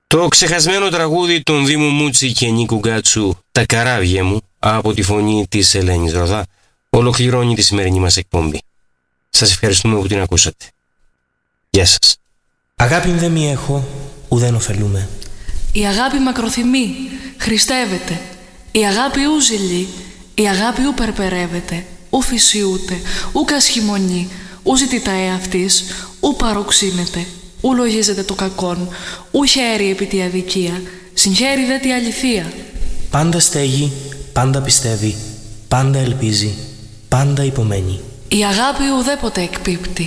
Το ξεχασμένο τραγούδι των Δήμου Μούτσι και Νίκου Γκάτσου «Τα καράβια μου» από τη φωνή της Ελένης Ροδά ολοκληρώνει τη σημερινή μας εκπομπή. Σας ευχαριστούμε που την ακούσατε. Γεια σας. Αγάπη δε μη έχω, ουδέν ωφελούμε. Η αγάπη μακροθυμεί, χριστεύεται. Η αγάπη ου ζηλεί, η αγάπη ου περπερεύεται, ου φυσιούται, ου κασχημονεί, ου ζητητά εαυτής, ου παροξύνεται, ου λογίζεται το κακόν, ου χαίρει επί τη αδικία, συγχαίρει δε τη αληθεία. Πάντα στέγει, πάντα πιστεύει, πάντα ελπίζει, πάντα υπομένει. Η αγάπη ουδέποτε εκπίπτει,